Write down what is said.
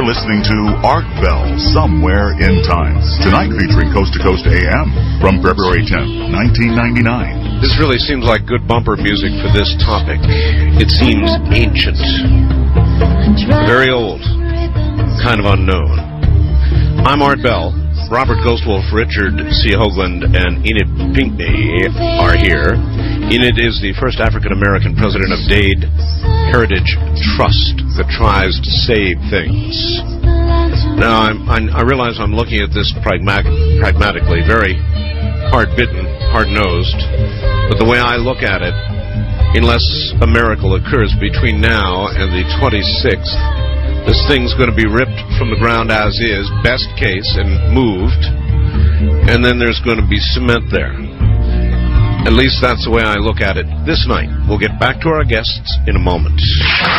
listening to Art Bell, Somewhere in Time. Tonight featuring Coast to Coast AM from February 10th, 1999. This really seems like good bumper music for this topic. It seems ancient, very old, kind of unknown. I'm Art Bell. Robert Ghostwolf, Richard C. Hoagland, and Enid Pinckney are here. Enid is the first African-American president of Dade Heritage Trust that tries to save things. Now, I realize I'm looking at this pragmatically, very hard-bitten, hard-nosed, but the way I look at it, unless a miracle occurs between now and the 26th, this thing's going to be ripped from the ground as is, best case, and moved, and then there's going to be cement there. At least that's the way I look at it this night. We'll get back to our guests in a moment.